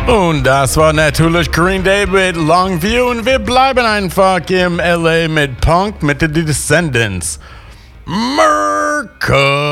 Und das war natürlich Green Day mit Longview und wir bleiben einfach im LA mit Punk mit den Descendants. Merca!